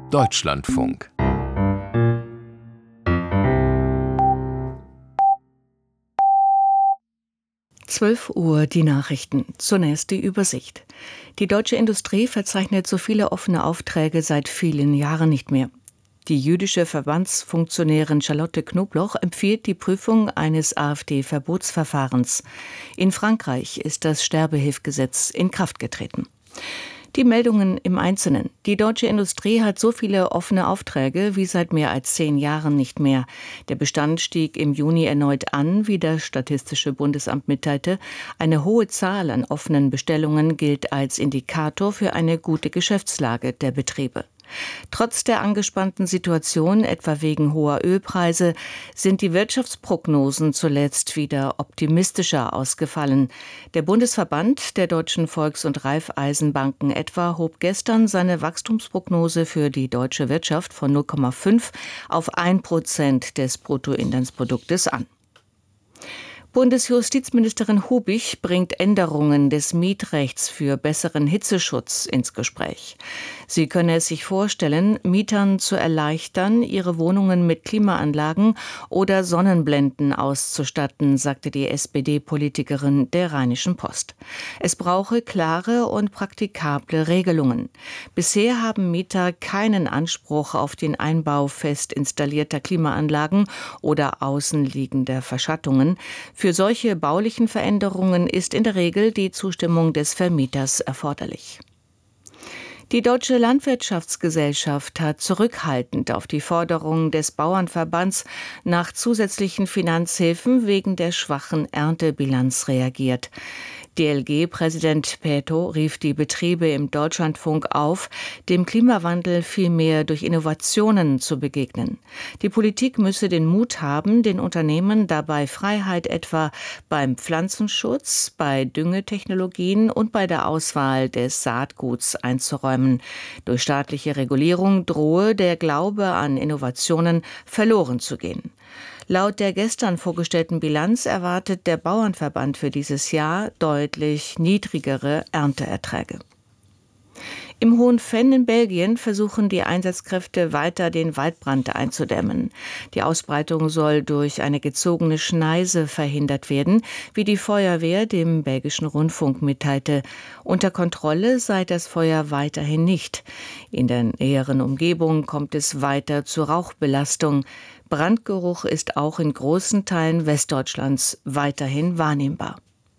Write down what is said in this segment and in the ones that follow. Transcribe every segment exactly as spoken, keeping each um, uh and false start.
Deutschlandfunk. zwölf Uhr die Nachrichten. Zunächst die Übersicht. Die deutsche Industrie verzeichnet so viele offene Aufträge seit vielen Jahren nicht mehr. Die jüdische Verbandsfunktionärin Charlotte Knobloch empfiehlt die Prüfung eines AfD-Verbotsverfahrens. In Frankreich ist das Sterbehilfgesetz in Kraft getreten. Die Meldungen im Einzelnen. Die deutsche Industrie hat so viele offene Aufträge wie seit mehr als zehn Jahren nicht mehr. Der Bestand stieg im Juni erneut an, wie das Statistische Bundesamt mitteilte. Eine hohe Zahl an offenen Bestellungen gilt als Indikator für eine gute Geschäftslage der Betriebe. Trotz der angespannten Situation, etwa wegen hoher Ölpreise, sind die Wirtschaftsprognosen zuletzt wieder optimistischer ausgefallen. Der Bundesverband der deutschen Volks- und Raiffeisenbanken etwa hob gestern seine Wachstumsprognose für die deutsche Wirtschaft von null Komma fünf auf ein Prozent des Bruttoinlandsproduktes an. Bundesjustizministerin Hubich bringt Änderungen des Mietrechts für besseren Hitzeschutz ins Gespräch. Sie könne es sich vorstellen, Mietern zu erleichtern, ihre Wohnungen mit Klimaanlagen oder Sonnenblenden auszustatten, sagte die S P D-Politikerin der Rheinischen Post. Es brauche klare und praktikable Regelungen. Bisher haben Mieter keinen Anspruch auf den Einbau fest installierter Klimaanlagen oder außenliegender Verschattungen. Für solche baulichen Veränderungen ist in der Regel die Zustimmung des Vermieters erforderlich. Die Deutsche Landwirtschaftsgesellschaft hat zurückhaltend auf die Forderung des Bauernverbands nach zusätzlichen Finanzhilfen wegen der schwachen Erntebilanz reagiert. D L G-Präsident Peto rief die Betriebe im Deutschlandfunk auf, dem Klimawandel vielmehr durch Innovationen zu begegnen. Die Politik müsse den Mut haben, den Unternehmen dabei Freiheit etwa beim Pflanzenschutz, bei Düngetechnologien und bei der Auswahl des Saatguts einzuräumen. Durch staatliche Regulierung drohe der Glaube an Innovationen verloren zu gehen. Laut der gestern vorgestellten Bilanz erwartet der Bauernverband für dieses Jahr deutlich niedrigere Ernteerträge. Im Hohen-Venn in Belgien versuchen die Einsatzkräfte weiter, den Waldbrand einzudämmen. Die Ausbreitung soll durch eine gezogene Schneise verhindert werden, wie die Feuerwehr dem belgischen Rundfunk mitteilte. Unter Kontrolle sei das Feuer weiterhin nicht. In der näheren Umgebung kommt es weiter zu Rauchbelastung. Brandgeruch ist auch in großen Teilen Westdeutschlands weiterhin wahrnehmbar.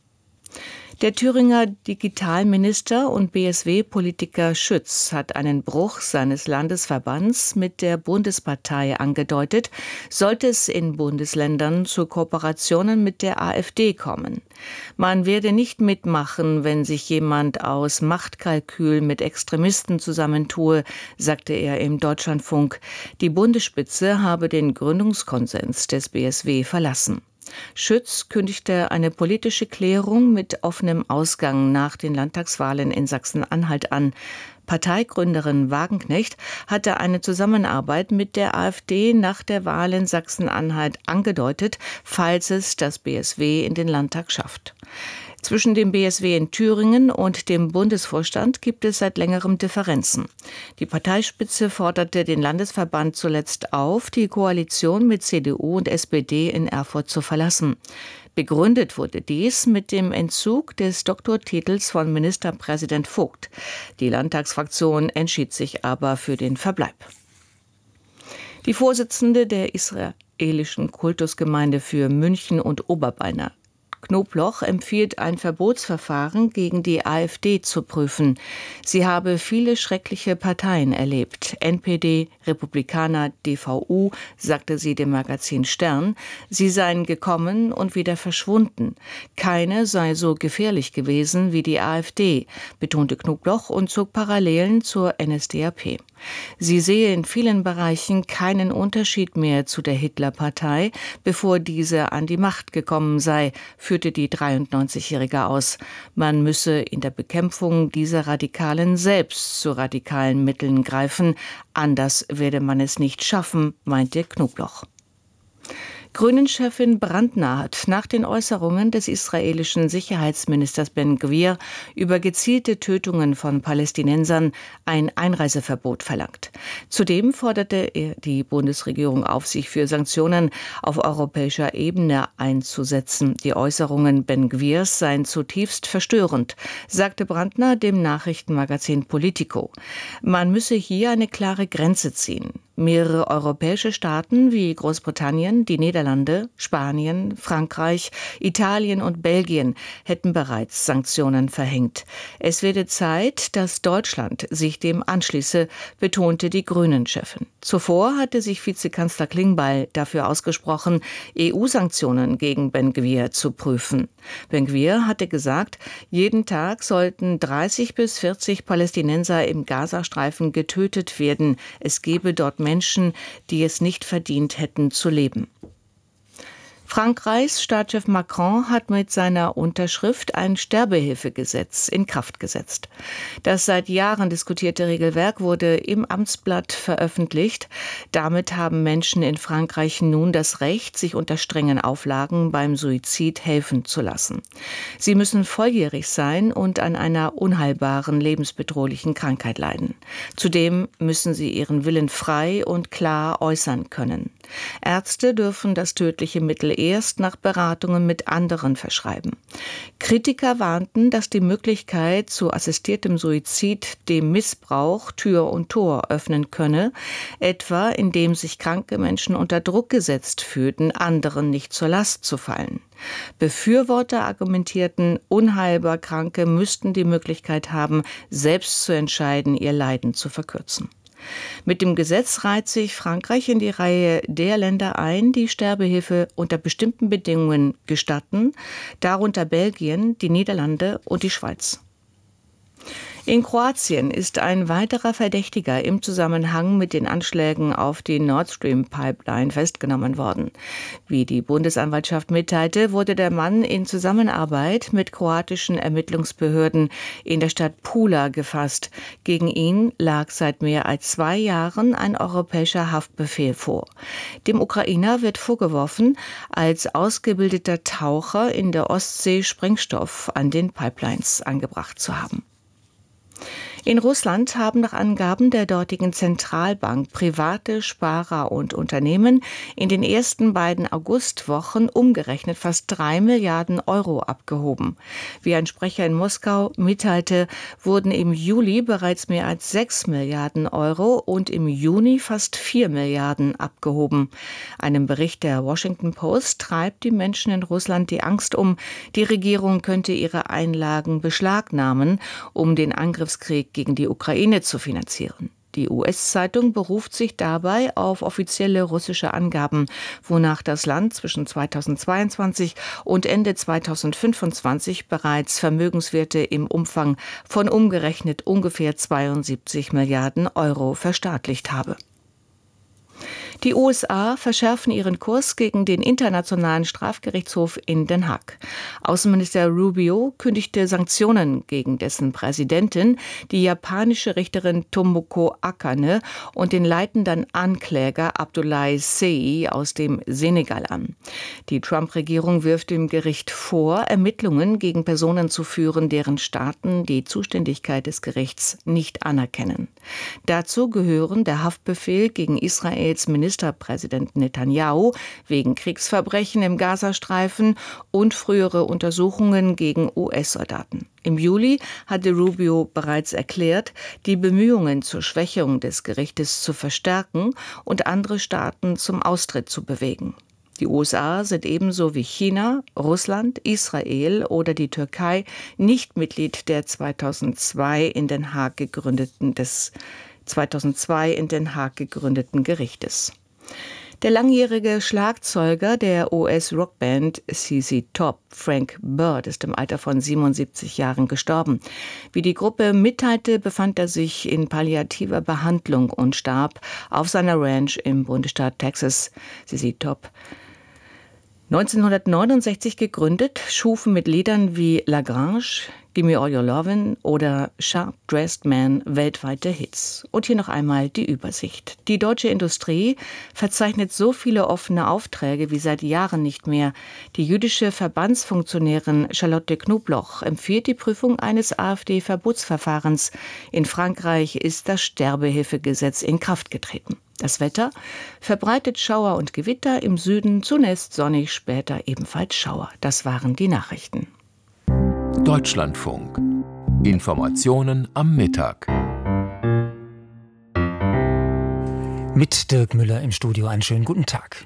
Der Thüringer Digitalminister und B S W-Politiker Schütz hat einen Bruch seines Landesverbands mit der Bundespartei angedeutet, sollte es in Bundesländern zu Kooperationen mit der AfD kommen. Man werde nicht mitmachen, wenn sich jemand aus Machtkalkül mit Extremisten zusammentue, sagte er im Deutschlandfunk. Die Bundesspitze habe den Gründungskonsens des B S W verlassen. Schütz kündigte eine politische Klärung mit offenem Ausgang nach den Landtagswahlen in Sachsen-Anhalt an. Parteigründerin Wagenknecht hatte eine Zusammenarbeit mit der AfD nach der Wahl in Sachsen-Anhalt angedeutet, falls es das B S W in den Landtag schafft. Zwischen dem B S W in Thüringen und dem Bundesvorstand gibt es seit längerem Differenzen. Die Parteispitze forderte den Landesverband zuletzt auf, die Koalition mit C D U und S P D in Erfurt zu verlassen. Begründet wurde dies mit dem Entzug des Doktortitels von Ministerpräsident Vogt. Die Landtagsfraktion entschied sich aber für den Verbleib. Die Vorsitzende der israelischen Kultusgemeinde für München und Oberbayern, Knobloch, empfiehlt, ein Verbotsverfahren gegen die AfD zu prüfen. Sie habe viele schreckliche Parteien erlebt. N P D, Republikaner, D V U, sagte sie dem Magazin Stern. Sie seien gekommen und wieder verschwunden. Keine sei so gefährlich gewesen wie die AfD, betonte Knobloch und zog Parallelen zur N S D A P. Sie sehe in vielen Bereichen keinen Unterschied mehr zu der Hitlerpartei, bevor diese an die Macht gekommen sei, führte die dreiundneunzigjährige aus. Man müsse in der Bekämpfung dieser Radikalen selbst zu radikalen Mitteln greifen. Anders werde man es nicht schaffen, meinte Knobloch. Grünen-Chefin Brandner hat nach den Äußerungen des israelischen Sicherheitsministers Ben-Gvir über gezielte Tötungen von Palästinensern ein Einreiseverbot verlangt. Zudem forderte er die Bundesregierung auf, sich für Sanktionen auf europäischer Ebene einzusetzen. Die Äußerungen Ben-Gvirs seien zutiefst verstörend, sagte Brandner dem Nachrichtenmagazin Politico. Man müsse hier eine klare Grenze ziehen. Mehrere europäische Staaten wie Großbritannien, die Niederlande, Spanien, Frankreich, Italien und Belgien hätten bereits Sanktionen verhängt. Es werde Zeit, dass Deutschland sich dem anschließe, betonte die Grünen-Chefin. Zuvor hatte sich Vizekanzler Klingbeil dafür ausgesprochen, E U-Sanktionen gegen Ben-Gvir zu prüfen. Ben-Gvir hatte gesagt, jeden Tag sollten dreißig bis vierzig Palästinenser im Gazastreifen getötet werden. Es gebe dort Menschen, die es nicht verdient hätten zu leben. Frankreichs Staatschef Macron hat mit seiner Unterschrift ein Sterbehilfegesetz in Kraft gesetzt. Das seit Jahren diskutierte Regelwerk wurde im Amtsblatt veröffentlicht. Damit haben Menschen in Frankreich nun das Recht, sich unter strengen Auflagen beim Suizid helfen zu lassen. Sie müssen volljährig sein und an einer unheilbaren, lebensbedrohlichen Krankheit leiden. Zudem müssen sie ihren Willen frei und klar äußern können. Ärzte dürfen das tödliche Mittel erst nach Beratungen mit anderen verschreiben. Kritiker warnten, dass die Möglichkeit zu assistiertem Suizid dem Missbrauch Tür und Tor öffnen könne, etwa indem sich kranke Menschen unter Druck gesetzt fühlten, anderen nicht zur Last zu fallen. Befürworter argumentierten, unheilbar Kranke müssten die Möglichkeit haben, selbst zu entscheiden, ihr Leiden zu verkürzen. Mit dem Gesetz reiht sich Frankreich in die Reihe der Länder ein, die Sterbehilfe unter bestimmten Bedingungen gestatten, darunter Belgien, die Niederlande und die Schweiz. In Kroatien ist ein weiterer Verdächtiger im Zusammenhang mit den Anschlägen auf die Nord Stream Pipeline festgenommen worden. Wie die Bundesanwaltschaft mitteilte, wurde der Mann in Zusammenarbeit mit kroatischen Ermittlungsbehörden in der Stadt Pula gefasst. Gegen ihn lag seit mehr als zwei Jahren ein europäischer Haftbefehl vor. Dem Ukrainer wird vorgeworfen, als ausgebildeter Taucher in der Ostsee Sprengstoff an den Pipelines angebracht zu haben. In Russland haben nach Angaben der dortigen Zentralbank private Sparer und Unternehmen in den ersten beiden Augustwochen umgerechnet fast drei Milliarden Euro abgehoben. Wie ein Sprecher in Moskau mitteilte, wurden im Juli bereits mehr als sechs Milliarden Euro und im Juni fast vier Milliarden abgehoben. Einem Bericht der Washington Post treibt die Menschen in Russland die Angst um, die Regierung könnte ihre Einlagen beschlagnahmen, um den Angriffskrieg gegen die Ukraine zu finanzieren. Die U S-Zeitung beruft sich dabei auf offizielle russische Angaben, wonach das Land zwischen zweitausendzweiundzwanzig und Ende zweitausendfünfundzwanzig bereits Vermögenswerte im Umfang von umgerechnet ungefähr zweiundsiebzig Milliarden Euro verstaatlicht habe. Die U S A verschärfen ihren Kurs gegen den Internationalen Strafgerichtshof in Den Haag. Außenminister Rubio kündigte Sanktionen gegen dessen Präsidentin, die japanische Richterin Tomoko Akane, und den leitenden Ankläger Abdoulaye Seye aus dem Senegal an. Die Trump-Regierung wirft dem Gericht vor, Ermittlungen gegen Personen zu führen, deren Staaten die Zuständigkeit des Gerichts nicht anerkennen. Dazu gehören der Haftbefehl gegen Israels Ministerpräsident Netanyahu wegen Kriegsverbrechen im Gazastreifen und frühere Untersuchungen gegen U S-Soldaten. Im Juli hatte Rubio bereits erklärt, die Bemühungen zur Schwächung des Gerichtes zu verstärken und andere Staaten zum Austritt zu bewegen. Die U S A sind ebenso wie China, Russland, Israel oder die Türkei nicht Mitglied der zweitausendzwei in Den Haag gegründeten des zweitausendzwei in Den Haag gegründeten Gerichtes. Der langjährige Schlagzeuger der U S-Rockband Z Z Top, Frank Bird, ist im Alter von siebenundsiebzig Jahren gestorben. Wie die Gruppe mitteilte, befand er sich in palliativer Behandlung und starb auf seiner Ranch im Bundesstaat Texas. Z Z Top, neunzehnhundertneunundsechzig gegründet, schufen mit Liedern wie La Grange, Gimme All Your Lovin' oder Sharp Dressed Man weltweite Hits. Und hier noch einmal die Übersicht. Die deutsche Industrie verzeichnet so viele offene Aufträge wie seit Jahren nicht mehr. Die jüdische Verbandsfunktionärin Charlotte Knobloch empfiehlt die Prüfung eines AfD-Verbotsverfahrens. In Frankreich ist das Sterbehilfegesetz in Kraft getreten. Das Wetter verbreitet Schauer und Gewitter, im Süden zunächst sonnig, später ebenfalls Schauer. Das waren die Nachrichten. Deutschlandfunk. Informationen am Mittag. Mit Dirk Müller im Studio einen schönen guten Tag.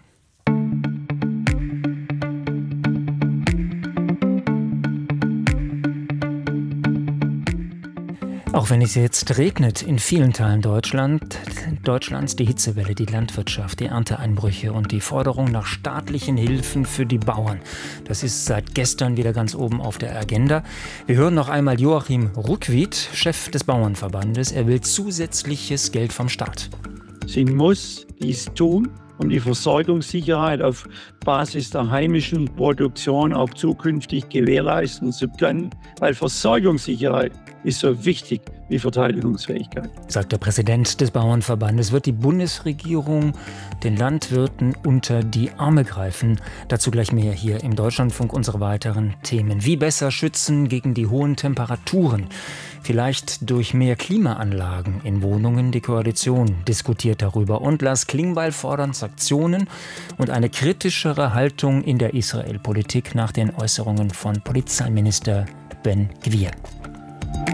Auch wenn es jetzt regnet in vielen Teilen Deutschland, Deutschlands, die Hitzewelle, die Landwirtschaft, die Ernteeinbrüche und die Forderung nach staatlichen Hilfen für die Bauern. Das ist seit gestern wieder ganz oben auf der Agenda. Wir hören noch einmal Joachim Ruckwied, Chef des Bauernverbandes. Er will zusätzliches Geld vom Staat. Sie muss dies tun, um die Versorgungssicherheit auf Basis der heimischen Produktion auch zukünftig gewährleisten zu können, weil Versorgungssicherheit ist so wichtig wie Verteidigungsfähigkeit. Sagt der Präsident des Bauernverbandes, wird die Bundesregierung den Landwirten unter die Arme greifen. Dazu gleich mehr hier im Deutschlandfunk, unsere weiteren Themen. Wie besser schützen gegen die hohen Temperaturen? Vielleicht durch mehr Klimaanlagen in Wohnungen. Die Koalition diskutiert darüber. Und Lars Klingbeil fordern Sanktionen und eine kritischere Haltung in der Israel-Politik nach den Äußerungen von Polizeiminister Ben Gvir.